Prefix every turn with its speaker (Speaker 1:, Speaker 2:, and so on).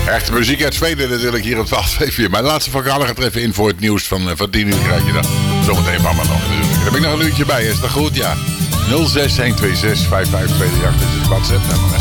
Speaker 1: Echte muziek uit Zweden natuurlijk hier op 1224. Mijn laatste vocale gaat er even in voor het nieuws van 10 uur krijg je dan. Zometeen van me nog natuurlijk. Daar heb ik nog een uurtje bij, is dat goed? Ja. 06126 55238 is het WhatsApp nummer.